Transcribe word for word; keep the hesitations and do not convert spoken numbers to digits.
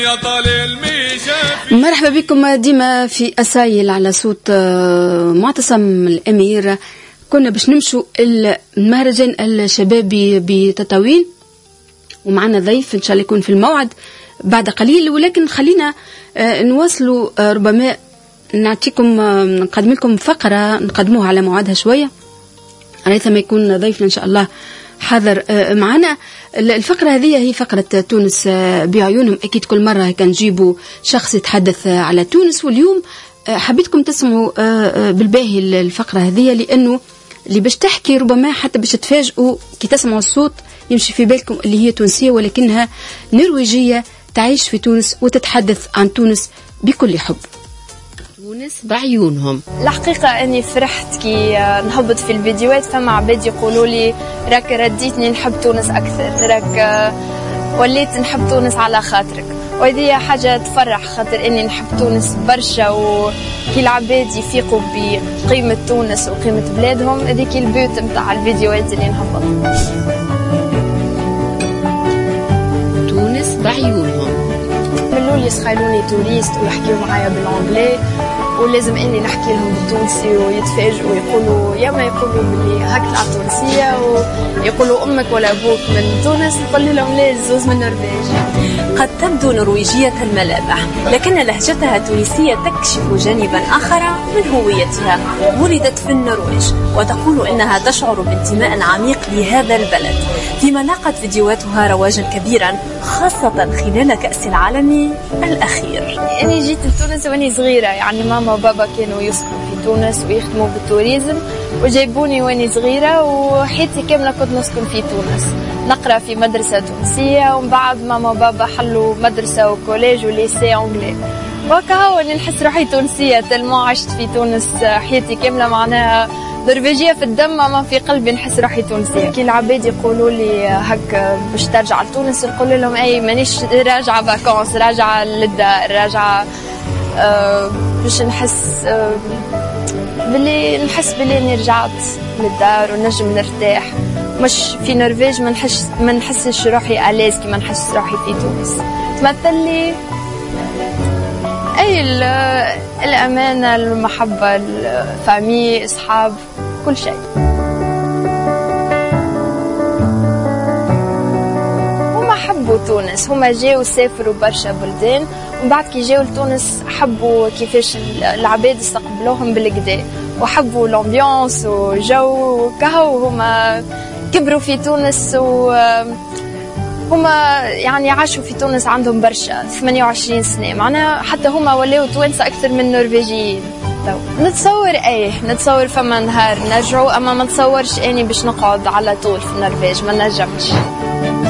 مرحبا بكم ديما في أسايل على صوت معتصم الأمير. كنا باش نمشوا المهرجان الشبابي بتطاوين ومعنا ضيف إن شاء الله يكون في الموعد بعد قليل، ولكن خلينا نواصلوا. ربما نعطيكم نقدم لكم فقرة نقدموها على موعدها شوية، ريث ما يكون ضيفنا إن شاء الله حاضر معنا. الفقرة هذه هي فقرة تونس بعيونهم. أكيد كل مرة كان نجيبوا شخص يتحدث على تونس، واليوم حبيتكم تسمعوا بالباهي الفقرة هذه، لأنه اللي باش تحكي ربما حتى باش تفاجئوا كي تسمعوا الصوت يمشي في بالكم اللي هي تونسية ولكنها نرويجية تعيش في تونس وتتحدث عن تونس بكل حب. تونس بعيونهم. الحقيقة أني فرحت كي نهبط في الفيديوهات، فما عباد يقولوا لي راك رديتني نحب تونس أكثر، راك وليت نحب تونس على خاطرك، وهذه حاجة تفرح خاطر أني نحب تونس برشا. وكي العباد يفيقوا بقيمة تونس وقيمة بلادهم، هذيك البيوت متاع الفيديوهات اللي نهبط. تونس بعيونهم. من الأول يسخيلوني توريست ويحكيوا معايا بالانجلي، ولازم اني نحكي لهم بالتونسي ويتفاجئوا ويقولوا يا ما يقولوا بلي هكذا تونسيه، ويقولوا امك ولا ابوك من تونس، نقول لهم لا الزوز من النرويج. قد تبدو نرويجية الملامح، لكن لهجتها تونسية تكشف جانبا آخر من هويتها. ولدت في النرويج وتقول إنها تشعر بانتماء عميق لهذا البلد، فيما لاقت فيديوهاتها رواجا كبيرا خاصة خلال كأس العالم الأخير. أنا جيت لتونس وأني صغيرة، يعني ماما وبابا كانوا يسكنوا في تونس ويخدموا بالتوريزم، وجايبوني وأني صغيرة، وحياتي كاملة كنت نسكن في تونس، نقرأ في مدرسة تونسية، ومن بعد ماما وبابا حلوا مدرسة وكوليج وليسي أنجلي، وكهو أني نحس روحي تونسية تلمو عشت في تونس حياتي كاملة، معناها نرويجية في الدم ما في قلبي، نحس روحي تونسية. كي العباد يقولوا لي هك باش ترجع لتونس، نقول لهم أي مانيش راجعة فاكونس، راجعة للدار، راجعة أه باش نحس أه بلي نحس بلي اني رجعت للدار ونجم نرتاح، مش في نرويج ما نحس ما نحسش روحي ألاز كي ما نحس روحي في تونس. تمثل لي اي الامانه، المحبه، الفامي، اصحاب، كل شيء. هما حبوا تونس، هما جاوا سافروا برشا بلدان، ومن بعد كي جاوا لتونس حبوا كيفاش العباد استقبلوهم بالكدا، وحبوا الامبيونس وجو كهو. هما كبروا في تونس و هما يعني عاشوا في تونس عندهم برشا ثمانية وعشرين سنة، معناها حتى هما ولاو توانسة أكثر من النرويجيين. نتصور ايه نتصور فما نهار نرجعوا، أما ما نتصورش أني باش نقعد على طول في النرويج، ما نجمش.